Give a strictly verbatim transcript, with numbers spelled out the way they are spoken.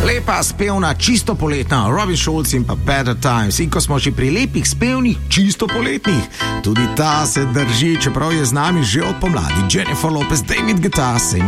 Lepa spevna, čisto poletna, Robin Schulz in pa Better Times. In ko smo že pri lepih spevnih, čisto poletnih, tudi ta se drži, čeprav je z nami že od pomladi. Jennifer Lopez, David Guetta,